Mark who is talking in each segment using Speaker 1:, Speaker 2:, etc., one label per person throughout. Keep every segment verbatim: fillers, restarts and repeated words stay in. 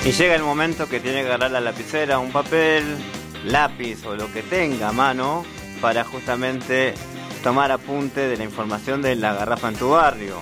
Speaker 1: Y llega el momento que tiene que agarrar la lapicera, un papel, lápiz o lo que tenga a mano para justamente tomar apunte de la información de la garrafa en tu barrio,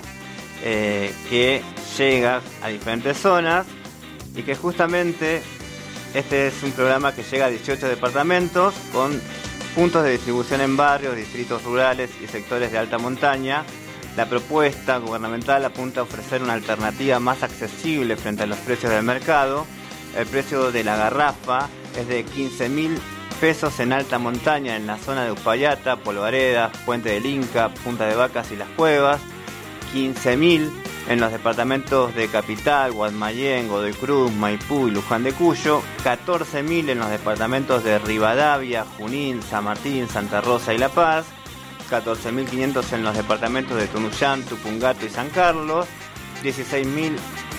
Speaker 1: eh, que llega a diferentes zonas y que justamente este es un programa que llega a dieciocho departamentos con puntos de distribución en barrios, distritos rurales y sectores de alta montaña. La propuesta gubernamental apunta a ofrecer una alternativa más accesible frente a los precios del mercado. El precio de la garrafa es de quince mil pesos en alta montaña en la zona de Uspallata, Polvareda, Puente del Inca, Punta de Vacas y Las Cuevas. quince mil en los departamentos de Capital, Guaymallén, Godoy Cruz, Maipú y Luján de Cuyo. catorce mil en los departamentos de Rivadavia, Junín, San Martín, Santa Rosa y La Paz. catorce mil quinientos en los departamentos de Tunuyán, Tupungato y San Carlos, dieciséis mil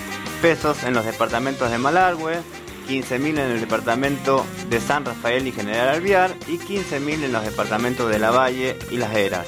Speaker 1: pesos en los departamentos de Malargüe, quince mil en el departamento de San Rafael y General Alvear y quince mil en los departamentos de La Valle y Las Heras.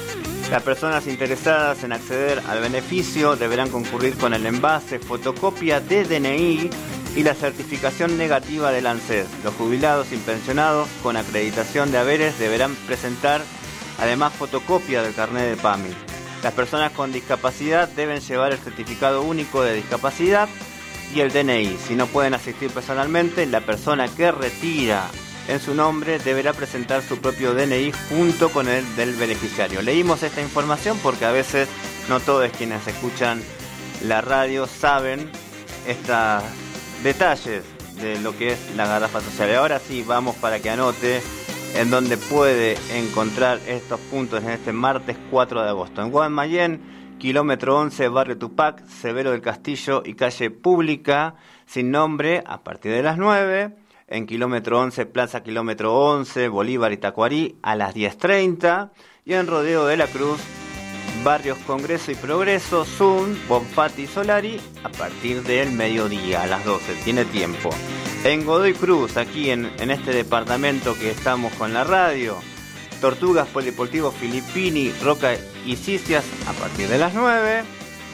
Speaker 1: Las personas interesadas en acceder al beneficio deberán concurrir con el envase, fotocopia de D N I y la certificación negativa del ANSES. Los jubilados y pensionados con acreditación de haberes deberán presentar además fotocopia del carnet de PAMI. Las personas con discapacidad deben llevar el certificado único de discapacidad y el D N I. Si no pueden asistir personalmente, la persona que retira en su nombre deberá presentar su propio D N I junto con el del beneficiario. Leímos esta información porque a veces no todos quienes escuchan la radio saben estos detalles de lo que es la garrafa social. Y ahora sí, vamos para que anote en donde puede encontrar estos puntos en este martes cuatro de agosto. En Guaymallén, kilómetro once, barrio Tupac, Severo del Castillo y calle Pública, sin nombre, a partir de las nueve. En kilómetro once, plaza kilómetro once, Bolívar y Tacuarí, a las diez treinta. Y en Rodeo de la Cruz, barrios Congreso y Progreso, Zoom, Bonfatti y Solari, a partir del mediodía, a las doce. Tiene tiempo. En Godoy Cruz, aquí en, en este departamento que estamos con la radio, Tortugas, Polideportivo Filippini, Roca y Cicias, a partir de las nueve.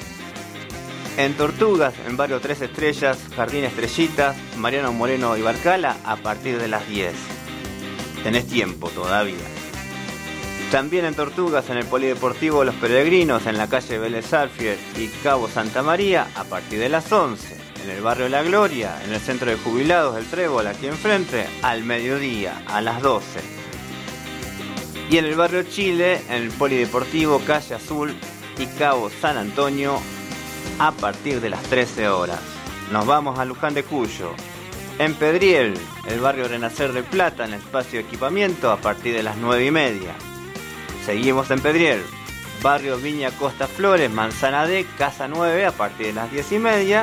Speaker 1: En Tortugas, en barrio Tres Estrellas, Jardín Estrellitas, Mariano Moreno y Barcala, a partir de las diez. Tenés tiempo todavía. También en Tortugas, en el Polideportivo Los Peregrinos, en la calle Vélez Sarsfield y Cabo Santa María, a partir de las once. En el barrio La Gloria, en el centro de jubilados del Trébol, aquí enfrente, al mediodía, a las doce. Y en el barrio Chile, en el Polideportivo Calle Azul y Cabo San Antonio, a partir de las trece horas. Nos vamos a Luján de Cuyo. En Pedriel, el barrio Renacer del Plata, en el espacio de equipamiento, a partir de las nueve y media. Seguimos en Pedriel. Barrio Viña Costa Flores, Manzana D, Casa nueve, a partir de las diez y media.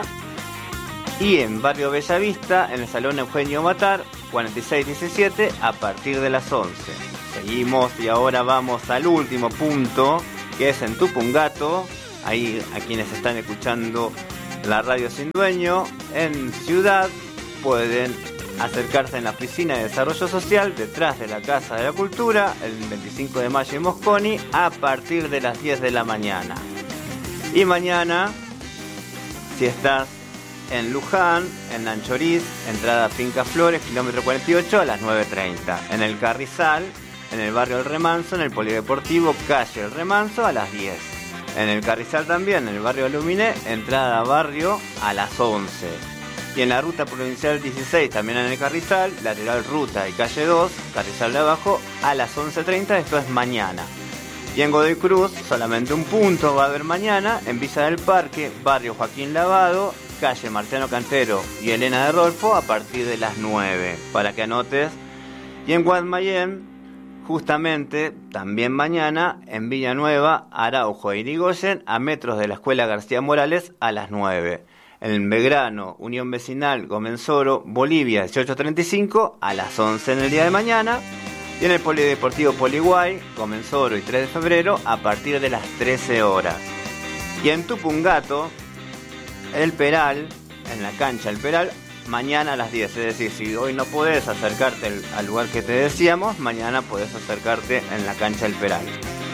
Speaker 1: Y en barrio Bellavista, en el Salón Eugenio Matar, cuarenta y seis diecisiete, a partir de las once. Seguimos y ahora vamos al último punto, que es en Tupungato. Ahí a quienes están escuchando la radio Sin Dueño, en Ciudad, pueden acercarse en la oficina de desarrollo social, detrás de la Casa de la Cultura, el veinticinco de mayo en Mosconi, a partir de las diez de la mañana. Y mañana, si estás en Luján, en Anchoriz, entrada Finca Flores, kilómetro cuarenta y ocho, a las nueve treinta. En el Carrizal, en el barrio El Remanso, en el Polideportivo, calle El Remanso, a las diez. En el Carrizal también, en el barrio Luminé, entrada a barrio a las once. Y en la ruta provincial dieciséis, también en el Carrizal, lateral ruta y calle dos, Carrizal de abajo, a las once treinta, esto es mañana. Y en Godoy Cruz, solamente un punto va a haber mañana, en Villa del Parque, barrio Joaquín Lavado, calle Marciano Cantero y Elena de Rolfo, a partir de las nueve, para que anotes. Y en Guaymallén, justamente, también mañana, en Villanueva, Araujo e Irigoyen, a metros de la Escuela García Morales, a las nueve. En Belgrano, Unión Vecinal, Gomenzoro, Bolivia, dieciocho treinta y cinco, a las once en el día de mañana. Y en el Polideportivo Poliguay, Gomenzoro y tres de febrero, a partir de las trece horas. Y en Tupungato, el Peral, en la cancha El Peral, mañana a las diez. Es decir, si hoy no podés acercarte al lugar que te decíamos, mañana podés acercarte en la cancha El Peral.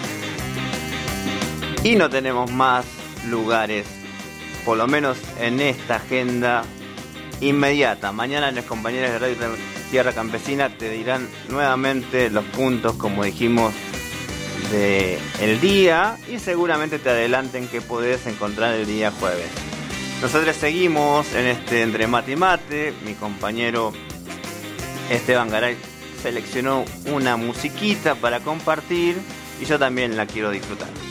Speaker 1: Y no tenemos más lugares, por lo menos en esta agenda inmediata. Mañana los compañeros de Radio Tierra Campesina te dirán nuevamente los puntos, como dijimos, de el día, y seguramente te adelanten que podés encontrar el día jueves. Nosotros seguimos en este Entre Mate y Mate. Mi compañero Esteban Garay seleccionó una musiquita para compartir y yo también la quiero disfrutar.